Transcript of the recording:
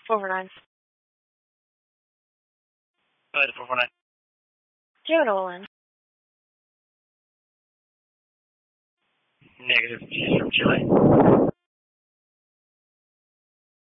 449. Go ahead, 449. Do you have an Olin? Negative. She's from Chile.